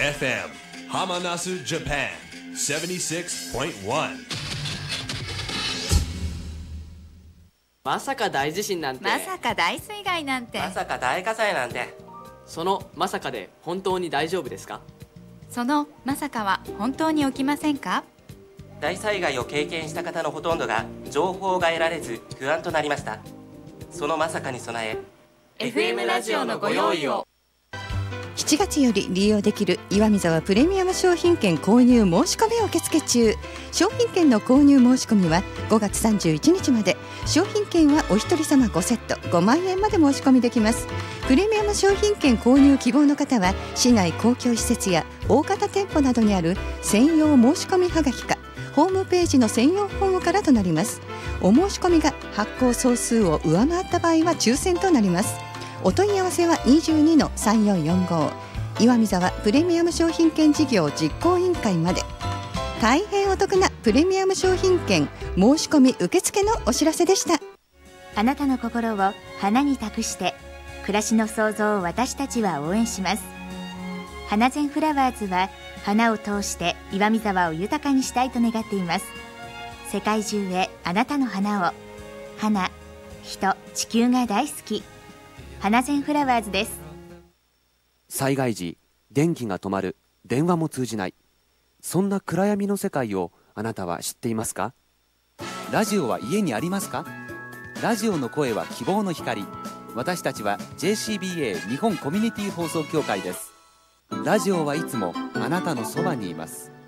FM Hamanasu Japan 76.1。 まさか大地震なんて、 まさか大水害なんて、 まさか大火災なんて。 そのまさかで本当に大丈夫ですか？ そのまさかは本当に起きませんか？ 大災害を経験した方のほとんどが情報が得られず不安となりました。そのまさかに備え FM ラジオのご用意を。 7月より利用できる岩見沢プレミアム商品券購入申し込み受付中。商品券の購入申し込みは5月31日まで。商品券はお一人様5セット5万円まで申し込みできます。プレミアム商品券購入希望の方は市内公共施設や大型店舗などにある専用申し込みはがきかホームページの専用フォームからとなります。お申し込みが発行総数を上回った場合は抽選となります。お問い合わせは 22-3445 岩見沢プレミアム商品券事業実行委員会まで。大変お得なプレミアム商品券申し込み受付のお知らせでした。 あなたの心を花に託して暮らしの創造を私たちは応援します。花善フラワーズは花を通して岩見沢を豊かにしたいと願っています。世界中へあなたの花を。花、人、地球が大好き。花善フラワーズです。 災害時、電気が止まる、電話も通じない、そんな暗闇の世界をあなたは知っていますか？ラジオは家にありますか？ラジオの声は希望の光。私たちは JCBA 日本コミュニティ放送協会です。ラジオはいつもあなたのそばにいます。